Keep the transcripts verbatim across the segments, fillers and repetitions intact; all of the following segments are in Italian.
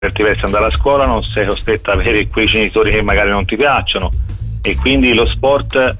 certi versi andare a scuola, non sei costretta ad avere quei genitori che magari non ti piacciono, e quindi lo sport,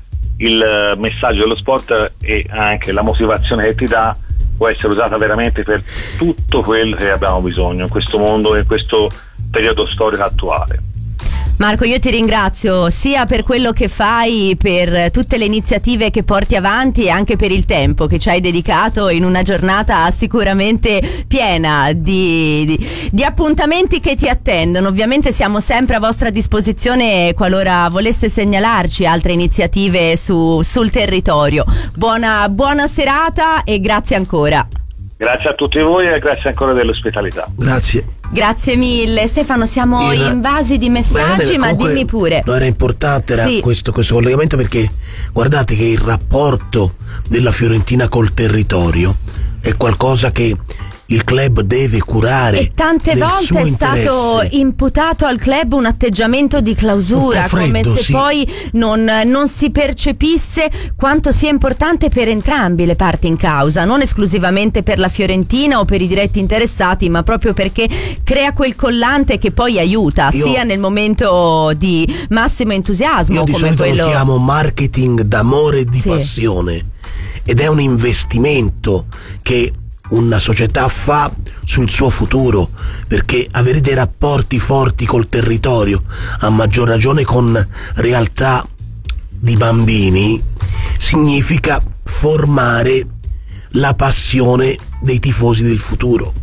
il messaggio dello sport e anche la motivazione che ti dà può essere usata veramente per tutto quello che abbiamo bisogno in questo mondo, in questo periodo storico attuale. Marco, io ti ringrazio sia per quello che fai, per tutte le iniziative che porti avanti e anche per il tempo che ci hai dedicato in una giornata sicuramente piena di, di, di appuntamenti che ti attendono. Ovviamente siamo sempre a vostra disposizione qualora voleste segnalarci altre iniziative su, sul territorio. Buona, buona serata e grazie ancora. Grazie a tutti voi e grazie ancora dell'ospitalità. Grazie. Grazie mille. Stefano, siamo Era... invasi di messaggi, bene, ma dimmi pure. No, era importante era sì. questo, questo collegamento, perché guardate che il rapporto della Fiorentina col territorio è qualcosa che il club deve curare. E tante volte è interesse. stato imputato al club un atteggiamento di clausura, freddo, come se sì. poi non, non si percepisse quanto sia importante per entrambi le parti in causa, non esclusivamente per la Fiorentina o per i diretti interessati, ma proprio perché crea quel collante che poi aiuta io, sia nel momento di massimo entusiasmo io di come solito quello. Lo chiamo marketing d'amore e di sì. passione, ed è un investimento che una società fa sul suo futuro, perché avere dei rapporti forti col territorio, a maggior ragione con realtà di bambini, significa formare la passione dei tifosi del futuro,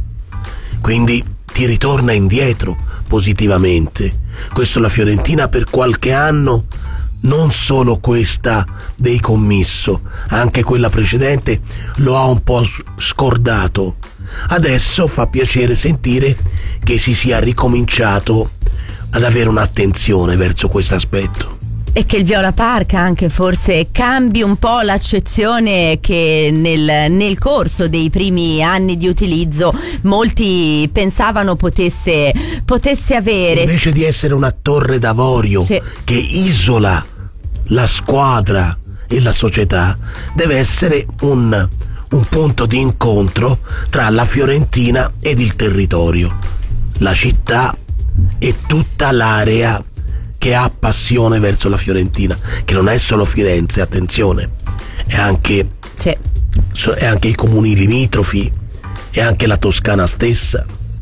quindi ti ritorna indietro positivamente. Questo la Fiorentina per qualche anno, non solo questa dei commisso, anche quella precedente, lo ha un po' scordato. Adesso fa piacere sentire che si sia ricominciato ad avere un'attenzione verso questo aspetto. E che il Viola Park anche forse cambi un po' l'accezione che nel, nel corso dei primi anni di utilizzo molti pensavano potesse, potesse avere. Invece di essere una torre d'avorio sì. che isola la squadra e la società, deve essere un, un punto di incontro tra la Fiorentina ed il territorio, la città e tutta l'area che ha passione verso la Fiorentina, che non è solo Firenze, attenzione, è anche, sì. è anche i comuni limitrofi, è anche la Toscana stessa.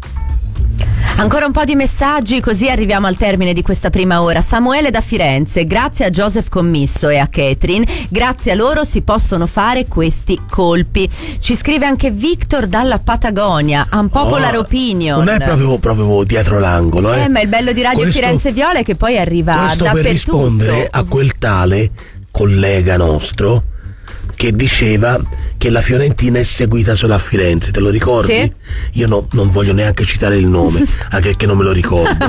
Ancora un po' di messaggi, così arriviamo al termine di questa prima ora. Samuele da Firenze: grazie a Joseph Commisso e a Catherine, grazie a loro si possono fare questi colpi. Ci scrive anche Victor dalla Patagonia, unpopular oh, opinion. Non è proprio, proprio dietro l'angolo, eh. eh ma il bello di Radio questo, Firenze Viola è che poi arriva questo dappertutto. Per rispondere a quel tale collega nostro che diceva che la Fiorentina è seguita solo a Firenze, te lo ricordi? Sì. Io no, non voglio neanche citare il nome, anche perché non me lo ricordo.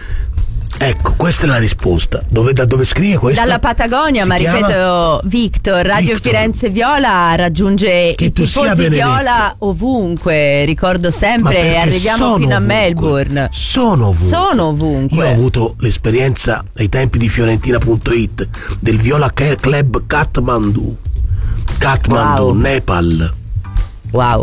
Ecco, questa è la risposta. Dove, da dove scrive questo? Dalla Patagonia, si ma chiama? ripeto, Victor, Radio Victor. Firenze Viola raggiunge che i tifosi Viola ovunque, ricordo sempre, arriviamo fino ovunque. a Melbourne. Sono ovunque. Sono ovunque. Io ho avuto l'esperienza ai tempi di Fiorentina punto it del Viola Club Kathmandu. Kathmandu, wow. Nepal. Wow.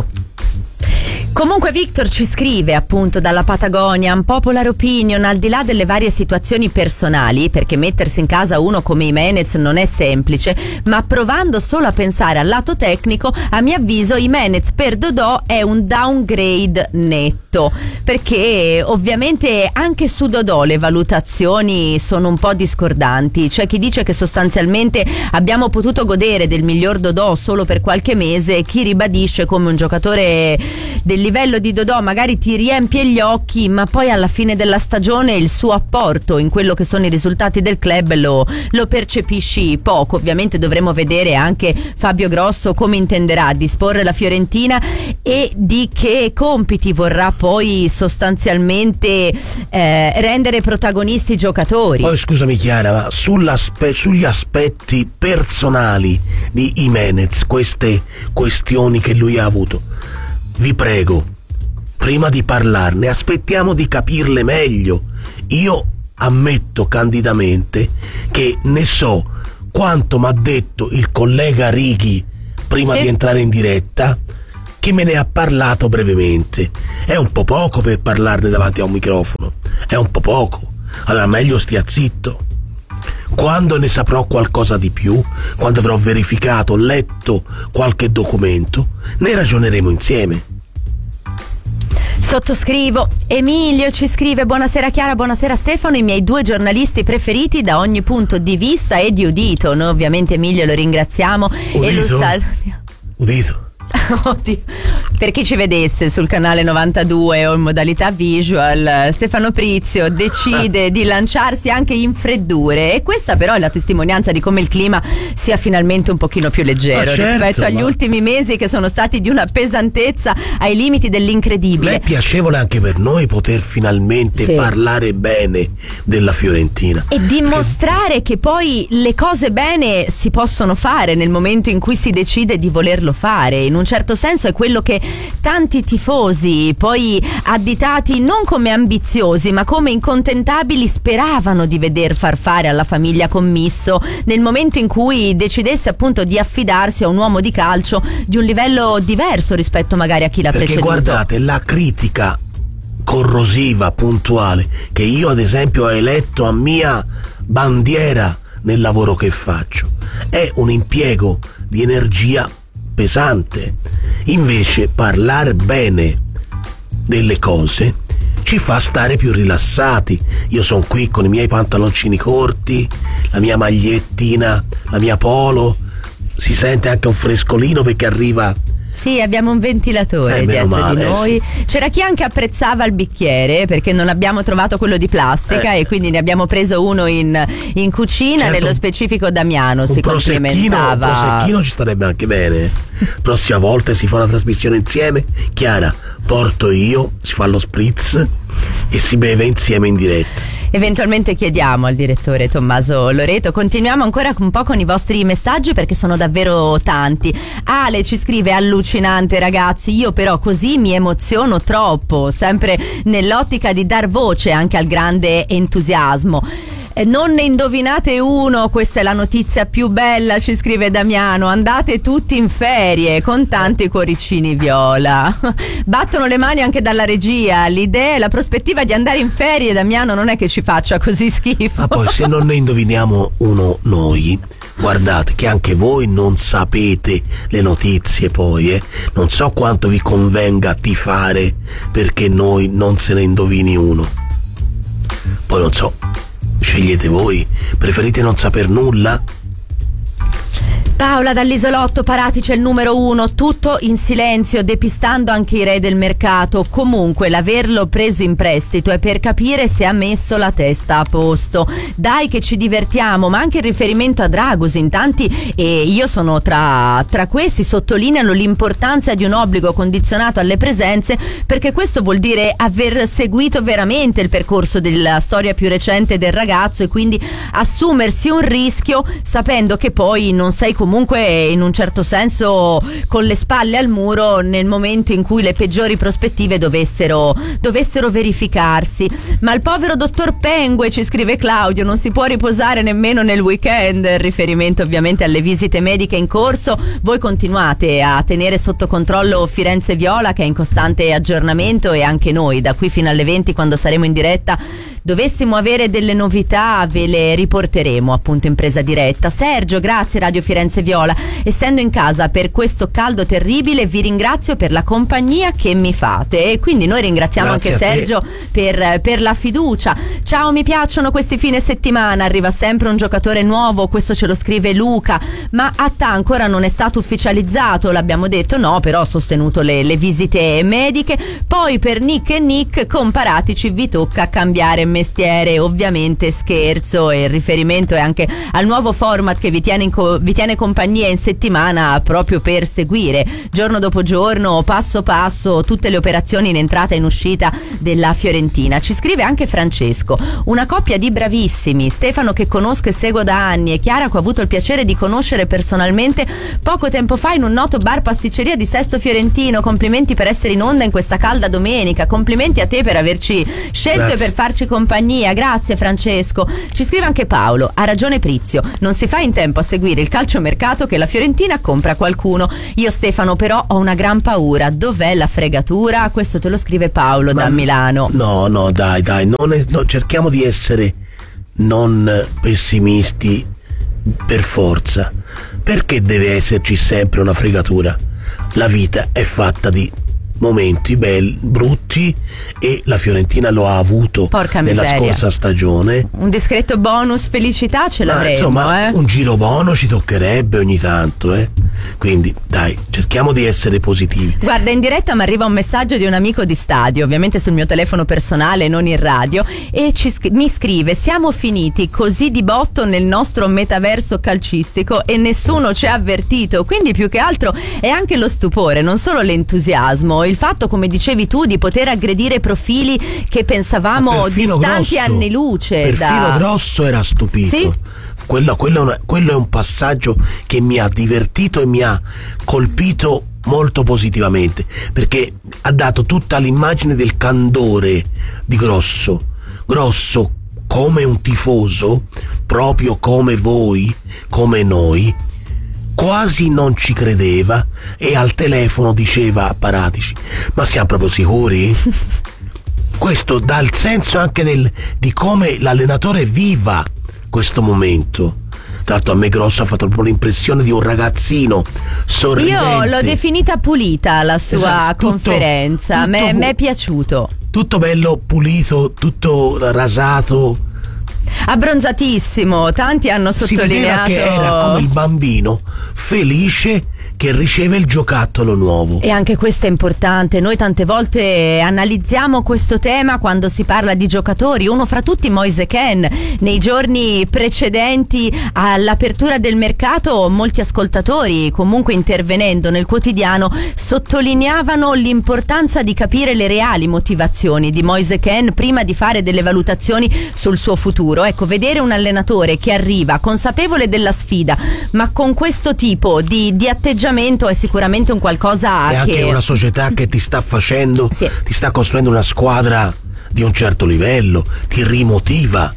Comunque Victor ci scrive appunto dalla Patagonia, unpopular opinion, al di là delle varie situazioni personali, perché mettersi in casa uno come Jimenez non è semplice, ma provando solo a pensare al lato tecnico, a mio avviso Jimenez per Dodò è un downgrade netto, perché ovviamente anche su Dodò le valutazioni sono un po' discordanti. C'è chi dice che sostanzialmente abbiamo potuto godere del miglior Dodò solo per qualche mese, chi ribadisce come un giocatore del livello di Dodò magari ti riempie gli occhi, ma poi alla fine della stagione il suo apporto in quello che sono i risultati del club lo, lo percepisci poco. Ovviamente dovremo vedere anche Fabio Grosso come intenderà disporre la Fiorentina e di che compiti vorrà poi sostanzialmente eh, rendere protagonisti i giocatori. Poi scusami Chiara, ma sull'aspe- sugli aspetti personali di Jimenez, queste questioni che lui ha avuto, vi prego, prima di parlarne aspettiamo di capirle meglio. Io ammetto candidamente che ne so quanto m'ha detto il collega Righi prima sì. di entrare in diretta, che me ne ha parlato brevemente. È un po' poco per parlarne davanti a un microfono, è un po' poco, allora meglio stia zitto. Quando ne saprò qualcosa di più, quando avrò verificato, letto qualche documento, ne ragioneremo insieme. Sottoscrivo. Emilio ci scrive: buonasera Chiara, buonasera Stefano, i miei due giornalisti preferiti da ogni punto di vista e di udito. Noi ovviamente Emilio lo ringraziamo udito? e lo salutiamo. Udito. Oddio. Per chi ci vedesse sul canale novantadue o in modalità visual, Stefano Prizio decide di lanciarsi anche in freddure, e questa però è la testimonianza di come il clima sia finalmente un pochino più leggero, ah, certo, rispetto agli ma... ultimi mesi che sono stati di una pesantezza ai limiti dell'incredibile. È piacevole anche per noi poter finalmente sì. parlare bene della Fiorentina e dimostrare Perché... che poi le cose bene si possono fare nel momento in cui si decide di volerlo fare. In un certo senso è quello che tanti tifosi, poi additati non come ambiziosi ma come incontentabili, speravano di veder far fare alla famiglia Commisso nel momento in cui decidesse appunto di affidarsi a un uomo di calcio di un livello diverso rispetto magari a chi l'ha Perché preceduto. Guardate, la critica corrosiva, puntuale, che io ad esempio ho eletto a mia bandiera nel lavoro che faccio, è un impiego di energia pesante. Invece parlare bene delle cose ci fa stare più rilassati. Io sono qui con i miei pantaloncini corti, la mia magliettina, la mia polo, si sente anche un frescolino perché arriva. Sì, abbiamo un ventilatore eh, dietro male, di noi. eh, sì. C'era chi anche apprezzava il bicchiere perché non abbiamo trovato quello di plastica eh. e quindi ne abbiamo preso uno in, in cucina. Certo, nello specifico Damiano si complimentava. Un prosecchino ci starebbe anche bene. Prossima volta si fa una trasmissione insieme. Chiara, porto io, si fa lo spritz e si beve insieme in diretta. Eventualmente chiediamo al direttore Tommaso Loreto. Continuiamo ancora un po' con i vostri messaggi perché sono davvero tanti. Ale ci scrive: allucinante ragazzi, io però così mi emoziono troppo, sempre nell'ottica di dar voce anche al grande entusiasmo. Non ne indovinate uno, questa è la notizia più bella, ci scrive Damiano, andate tutti in ferie con tanti cuoricini viola. Battono le mani anche dalla regia, l'idea e la prospettiva di andare in ferie, Damiano, non è che ci faccia così schifo. Ma poi se non ne indoviniamo uno noi, guardate che anche voi non sapete le notizie poi, eh? Non so quanto vi convenga tifare perché noi non se ne indovini uno. Poi non so, scegliete voi, preferite non saper nulla? Paola dall'Isolotto, Paratici è il numero uno, tutto in silenzio, depistando anche i re del mercato. Comunque l'averlo preso in prestito è per capire se ha messo la testa a posto. Dai che ci divertiamo, ma anche il riferimento a Dragusin, tanti, e io sono tra, tra questi, sottolineano l'importanza di un obbligo condizionato alle presenze, perché questo vuol dire aver seguito veramente il percorso della storia più recente del ragazzo e quindi assumersi un rischio sapendo che poi non sei comunque in un certo senso con le spalle al muro nel momento in cui le peggiori prospettive dovessero, dovessero verificarsi. Ma il povero dottor Pengue, ci scrive Claudio, non si può riposare nemmeno nel weekend, riferimento ovviamente alle visite mediche in corso. Voi continuate a tenere sotto controllo Firenze Viola, che è in costante aggiornamento, e anche noi da qui fino alle venti, quando saremo in diretta, dovessimo avere delle novità ve le riporteremo appunto in presa diretta. Sergio, grazie Radio Firenze Viola, essendo in casa per questo caldo terribile vi ringrazio per la compagnia che mi fate, e quindi noi ringraziamo grazie anche Sergio per, per la fiducia. Ciao, mi piacciono questi fine settimana, arriva sempre un giocatore nuovo, questo ce lo scrive Luca, ma Attà ancora non è stato ufficializzato, l'abbiamo detto, no, però ho sostenuto le, le visite mediche. Poi per Nick e Nick, con Paratici vi tocca cambiare mestiere, ovviamente scherzo, e il riferimento è anche al nuovo format che vi tiene, in co- vi tiene compagnia in settimana proprio per seguire giorno dopo giorno, passo passo, tutte le operazioni in entrata e in uscita della Fiorentina. Ci scrive anche Francesco: Francesco, una coppia di bravissimi, Stefano che conosco e seguo da anni e Chiara che ho avuto il piacere di conoscere personalmente poco tempo fa in un noto bar pasticceria di Sesto Fiorentino. Complimenti per essere in onda in questa calda domenica, complimenti a te per averci scelto Grazie. E per farci compagnia. Grazie Francesco. Ci scrive anche Paolo, ha ragione Prizio, non si fa in tempo a seguire il calciomercato che la Fiorentina compra qualcuno. Io Stefano però ho una gran paura, dov'è la fregatura? Questo te lo scrive Paolo Ma da Milano. No, no, dai, dai, non è, no, cerchiamo di essere non pessimisti per forza. Perché deve esserci sempre una fregatura? La vita è fatta di momenti belli, brutti, e la Fiorentina lo ha avuto Porca nella miseria. scorsa stagione. Un discreto bonus felicità ce Ma l'avremo, insomma, eh? un giro buono ci toccherebbe ogni tanto, eh? Quindi dai, cerchiamo di essere positivi. Guarda, in diretta mi arriva un messaggio di un amico di stadio, ovviamente sul mio telefono personale, non in radio, e ci, mi scrive: siamo finiti così di botto nel nostro metaverso calcistico e nessuno ci ha avvertito. Quindi più che altro è anche lo stupore, non solo l'entusiasmo, il fatto, come dicevi tu, di poter aggredire profili che pensavamo distanti Grosso, anni luce. Perfino da... Grosso era stupito. Sì? Quello, quello, è una, quello è un passaggio che mi ha divertito e mi ha colpito molto positivamente, perché ha dato tutta l'immagine del candore di Grosso. Grosso come un tifoso, proprio come voi, come noi, quasi non ci credeva e al telefono diceva a Paratici: ma siamo proprio sicuri? Questo dà il senso anche del, di come l'allenatore viva questo momento. Tra l'altro a me Grosso ha fatto proprio l'impressione di un ragazzino sorridente. Io l'ho definita pulita la sua esatto, conferenza, tutto, mi tutto, è piaciuto. Tutto bello, pulito, tutto rasato. Abbronzatissimo, tanti hanno sottolineato. Si vedeva che era come il bambino felice che riceve il giocattolo nuovo. E anche questo è importante. Noi tante volte analizziamo questo tema quando si parla di giocatori, uno fra tutti Moise Kean. Nei giorni precedenti all'apertura del mercato molti ascoltatori, comunque intervenendo nel quotidiano, sottolineavano l'importanza di capire le reali motivazioni di Moise Kean prima di fare delle valutazioni sul suo futuro. Ecco, vedere un allenatore che arriva consapevole della sfida ma con questo tipo di, di atteggiamento è sicuramente un qualcosa è che... anche una società che ti sta facendo, sì. ti sta costruendo una squadra di un certo livello, ti rimotiva.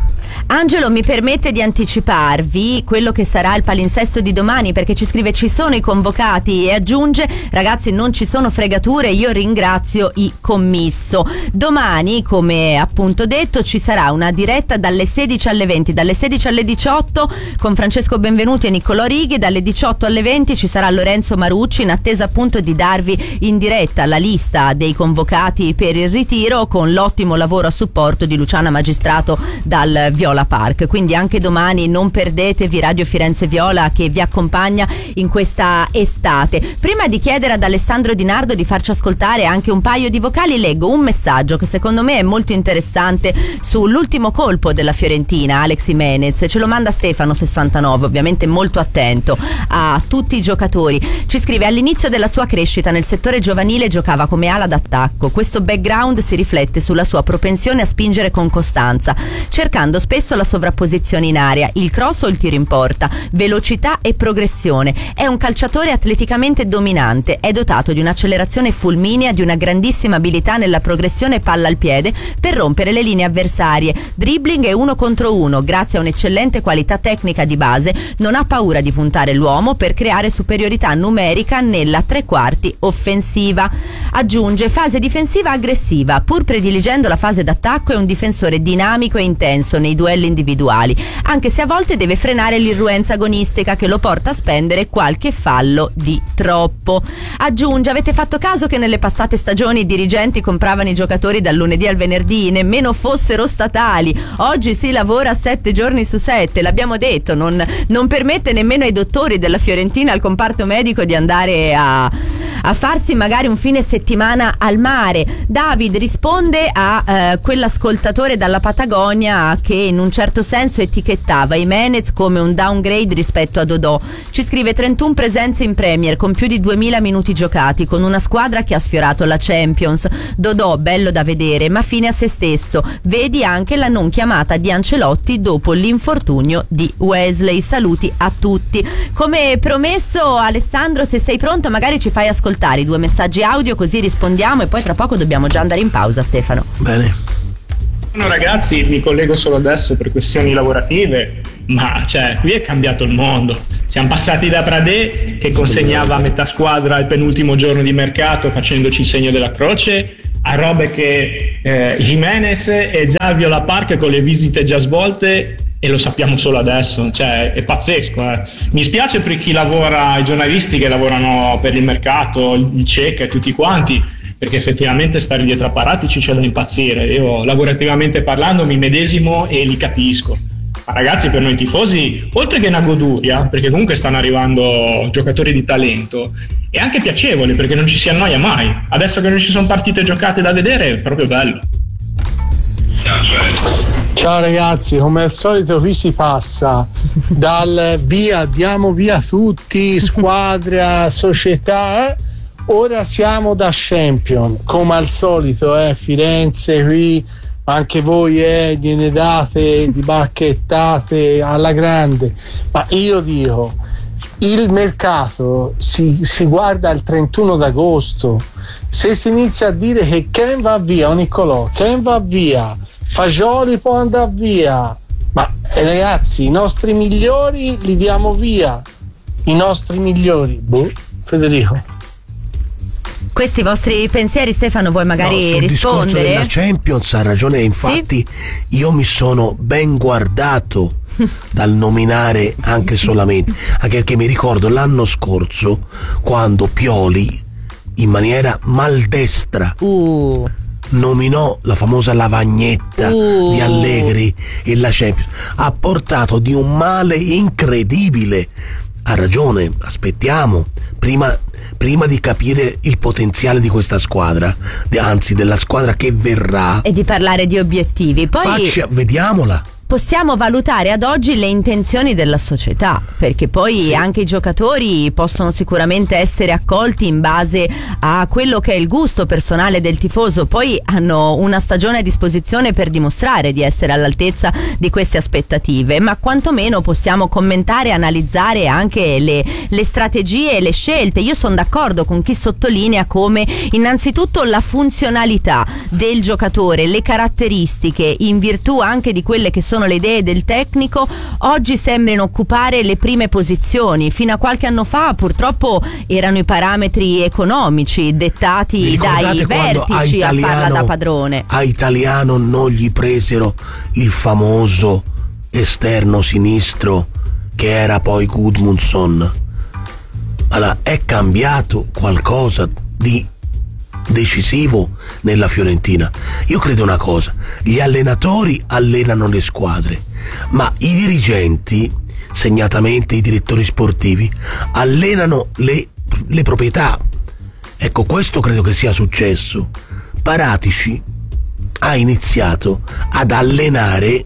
Angelo mi permette di anticiparvi quello che sarà il palinsesto di domani, perché ci scrive: ci sono i convocati, e aggiunge: ragazzi, non ci sono fregature, io ringrazio i commisso. Domani, come appunto detto, ci sarà una diretta dalle sedici alle venti, dalle sedici alle diciotto con Francesco Benvenuti e Niccolò Righi, dalle diciotto alle venti ci sarà Lorenzo Marucci, in attesa appunto di darvi in diretta la lista dei convocati per il ritiro, con l'ottimo lavoro a supporto di Luciana Magistrato dal Viola Park. Quindi anche domani non perdetevi Radio Firenze Viola, che vi accompagna in questa estate. Prima di chiedere ad Alessandro Di Nardo di farci ascoltare anche un paio di vocali, leggo un messaggio che secondo me è molto interessante sull'ultimo colpo della Fiorentina, Alex Jimenez. Ce lo manda Stefano sessantanove, ovviamente molto attento a tutti i giocatori. Ci scrive: all'inizio della sua crescita nel settore giovanile giocava come ala d'attacco. Questo background si riflette sulla sua propensione a spingere con costanza, cercando spesso la sovrapposizione in area, il cross o il tiro in porta, velocità e progressione. È un calciatore atleticamente dominante, è dotato di un'accelerazione fulminea, di una grandissima abilità nella progressione palla al piede per rompere le linee avversarie, dribbling e uno contro uno. Grazie a un'eccellente qualità tecnica di base non ha paura di puntare l'uomo per creare superiorità numerica nella tre quarti offensiva. Aggiunge: fase difensiva aggressiva, pur prediligendo la fase d'attacco è un difensore dinamico e intenso nei duelli individuali, anche se a volte deve frenare l'irruenza agonistica che lo porta a spendere qualche fallo di troppo. Aggiunge: avete fatto caso che nelle passate stagioni i dirigenti compravano i giocatori dal lunedì al venerdì, nemmeno fossero statali? Oggi si lavora sette giorni su sette, l'abbiamo detto, non, non permette nemmeno ai dottori della Fiorentina, al comparto medico, di andare a, a farsi magari un fine settimana al mare. David risponde a eh, quell'ascoltatore dalla Patagonia che in un un certo senso etichettava Jimenez come un downgrade rispetto a Dodò. Ci scrive: trentuno presenze in Premier con più di duemila minuti giocati, con una squadra che ha sfiorato la Champions. Dodò bello da vedere ma fine a se stesso, vedi anche la non chiamata di Ancelotti dopo l'infortunio di Wesley. Saluti a tutti. Come promesso, Alessandro, se sei pronto magari ci fai ascoltare i due messaggi audio, così rispondiamo, e poi tra poco dobbiamo già andare in pausa. Stefano. Bene. No, ragazzi, mi collego solo adesso per questioni lavorative, ma cioè qui è cambiato il mondo. Siamo passati da Pradè, che consegnava a metà squadra il penultimo giorno di mercato facendoci il segno della croce, a robe che eh, Jimenez è già al Viola Park con le visite già svolte, e lo sappiamo solo adesso. Cioè è pazzesco, eh. Mi spiace per chi lavora, i giornalisti che lavorano per il mercato, il Cecca e tutti quanti, perché effettivamente stare dietro a Paratici c'è da impazzire. Io lavorativamente parlando mi medesimo e li capisco, ma ragazzi, per noi tifosi, oltre che una goduria, perché comunque stanno arrivando giocatori di talento, è anche piacevole perché non ci si annoia mai. Adesso che non ci sono partite giocate da vedere è proprio bello. Ciao ragazzi, come al solito qui si passa dal via, diamo via tutti, squadra, società, eh? Ora siamo da Champion, come al solito, eh? Firenze qui, anche voi eh, gliene date di bacchettate alla grande, ma io dico, il mercato si, si guarda il trentuno d'agosto. Se si inizia a dire che Ken va via, o Niccolò, Ken va via, Fagioli può andare via, ma eh, ragazzi, i nostri migliori li diamo via, i nostri migliori. Boh, Federico. Questi vostri pensieri, Stefano, vuoi magari no, sul rispondere? Discorso della Champions ha ragione, infatti sì? Io mi sono ben guardato dal nominare anche solamente, anche perché mi ricordo l'anno scorso quando Pioli in maniera maldestra uh. nominò la famosa lavagnetta uh. di Allegri e la Champions, ha portato di un male incredibile. Ha ragione, aspettiamo prima, prima di capire il potenziale di questa squadra, anzi della squadra che verrà, e di parlare di obiettivi. Poi faccia, vediamola. Possiamo valutare ad oggi le intenzioni della società, perché poi sì. anche i giocatori possono sicuramente essere accolti in base a quello che è il gusto personale del tifoso. Poi hanno una stagione a disposizione per dimostrare di essere all'altezza di queste aspettative, ma quantomeno possiamo commentare e analizzare anche le, le strategie e le scelte. Io sono d'accordo con chi sottolinea come innanzitutto la funzionalità del giocatore, le caratteristiche, in virtù anche di quelle che sono le idee del tecnico, oggi sembrano occupare le prime posizioni. Fino a qualche anno fa purtroppo erano i parametri economici dettati dai vertici Italiano, a farla da padrone. A Italiano non gli presero il famoso esterno sinistro che era poi Gudmundsson. Allora è cambiato qualcosa di decisivo nella Fiorentina. Io credo una cosa: gli allenatori allenano le squadre, ma i dirigenti, segnatamente i direttori sportivi, allenano le, le proprietà. Ecco, questo credo che sia successo. Paratici ha iniziato ad allenare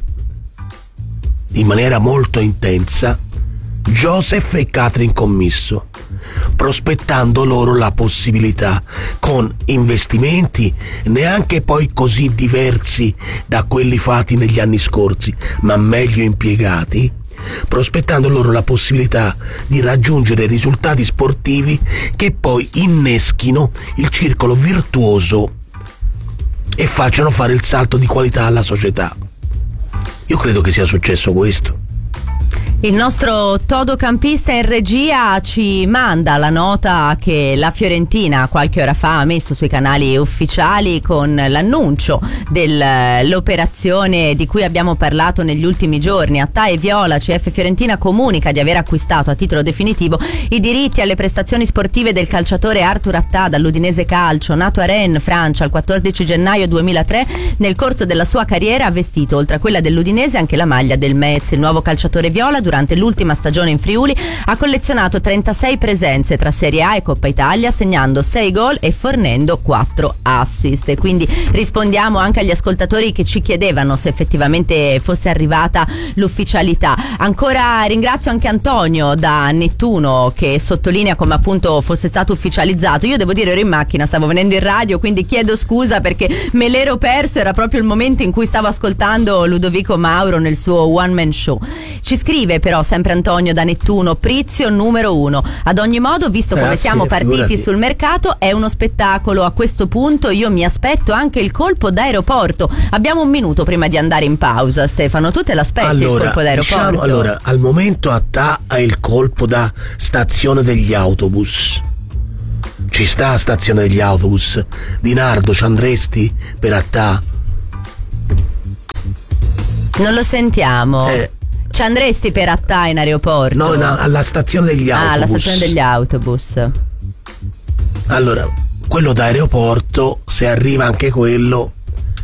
in maniera molto intensa Joseph e Catherine Commisso, prospettando loro la possibilità, con investimenti neanche poi così diversi da quelli fatti negli anni scorsi, ma meglio impiegati, prospettando loro la possibilità di raggiungere risultati sportivi che poi inneschino il circolo virtuoso e facciano fare il salto di qualità alla società. Io credo che sia successo questo. Il nostro todocampista in regia ci manda la nota che la Fiorentina qualche ora fa ha messo sui canali ufficiali con l'annuncio dell'operazione di cui abbiamo parlato negli ultimi giorni. Attà e Viola, C F Fiorentina comunica di aver acquistato a titolo definitivo i diritti alle prestazioni sportive del calciatore Arthur Attà dall'Udinese Calcio, nato a Rennes, Francia, il quattordici gennaio duemilatré. Nel corso della sua carriera ha vestito, oltre a quella dell'Udinese, anche la maglia del Metz. Il nuovo calciatore viola durante l'ultima stagione in Friuli ha collezionato trentasei presenze tra Serie A e Coppa Italia, segnando sei gol e fornendo quattro assist. E quindi rispondiamo anche agli ascoltatori che ci chiedevano se effettivamente fosse arrivata l'ufficialità. Ancora ringrazio anche Antonio da Nettuno che sottolinea come appunto fosse stato ufficializzato. Io devo dire, ero in macchina, stavo venendo in radio, quindi chiedo scusa perché me l'ero perso, era proprio il momento in cui stavo ascoltando Ludovico Mauro nel suo one man show. Ci scrive però sempre Antonio da Nettuno: Prizio numero uno. Ad ogni modo, visto come Grazie, siamo partiti figurati. sul mercato, è uno spettacolo. A questo punto io mi aspetto anche il colpo d'aeroporto. Abbiamo un minuto prima di andare in pausa, Stefano, tu te l'aspetti allora, il colpo d'aeroporto? Diciamo, allora, al momento a ta è il colpo da stazione degli autobus. Ci sta a stazione degli autobus. Dinardo, ci andresti per a ta? Non lo sentiamo. Eh, Ci andresti per Attà in aeroporto? no, no, alla stazione degli autobus. Ah, alla stazione degli autobus. Allora, quello d'aeroporto, se arriva anche quello,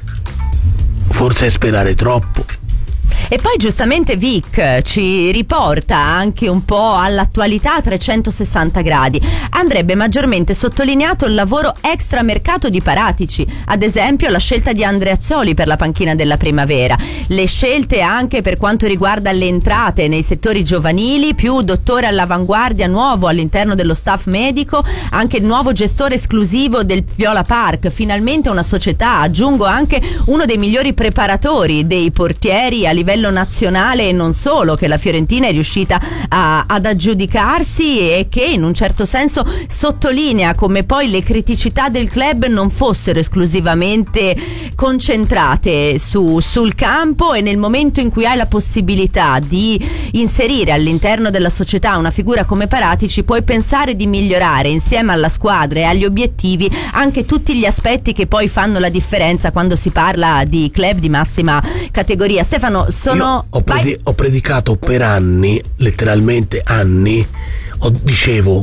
forse è sperare troppo. E poi giustamente Vic ci riporta anche un po' all'attualità a trecentosessanta gradi. Andrebbe maggiormente sottolineato il lavoro extramercato di Paratici, ad esempio la scelta di Andreazzoli per la panchina della primavera, le scelte anche per quanto riguarda le entrate nei settori giovanili, più dottore all'avanguardia nuovo all'interno dello staff medico, anche il nuovo gestore esclusivo del Viola Park, finalmente una società, aggiungo anche uno dei migliori preparatori dei portieri a livello nazionale e non solo, che la Fiorentina è riuscita a, ad aggiudicarsi e che in un certo senso sottolinea come poi le criticità del club non fossero esclusivamente concentrate su, sul campo, e nel momento in cui hai la possibilità di inserire all'interno della società una figura come Paratici puoi pensare di migliorare insieme alla squadra e agli obiettivi anche tutti gli aspetti che poi fanno la differenza quando si parla di club di massima categoria. Stefano, sono Io ho, predi- ho predicato per anni, letteralmente anni, ho, dicevo,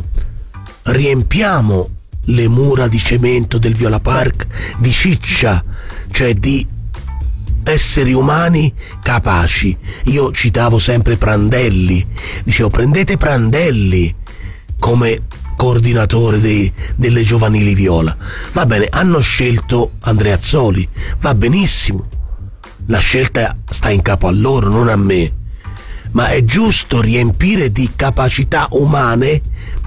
riempiamo le mura di cemento del Viola Park di ciccia, cioè di esseri umani capaci. Io citavo sempre Prandelli, dicevo prendete Prandelli come coordinatore dei, delle giovanili Viola. Va bene, hanno scelto Andreazzoli, va benissimo, la scelta sta in capo a loro, non a me, ma è giusto riempire di capacità umane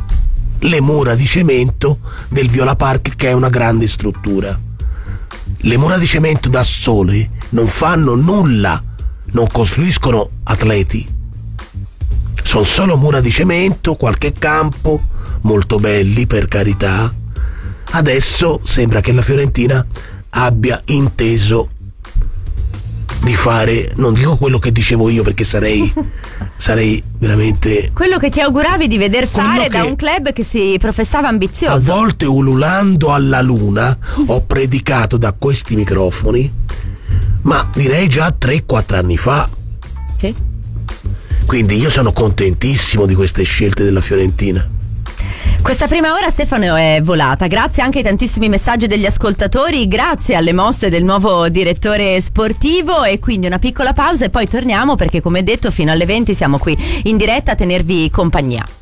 le mura di cemento del Viola Park, che è una grande struttura. Le mura di cemento da sole non fanno nulla, non costruiscono atleti, sono solo mura di cemento, qualche campo, molto belli per carità. Adesso sembra che la Fiorentina abbia inteso di fare, non dico quello che dicevo io perché sarei sarei veramente quello che ti auguravi di veder fare Quello da che- un club che si professava a ambizioso. volte ululando alla luna ho predicato da questi microfoni, ma direi già tre quattro anni fa. Sì. Quindi io sono contentissimo di queste scelte della Fiorentina. Questa prima ora, Stefano, è volata, grazie anche ai tantissimi messaggi degli ascoltatori, grazie alle mosse del nuovo direttore sportivo, e quindi una piccola pausa e poi torniamo perché, come detto, fino alle venti siamo qui in diretta a tenervi compagnia.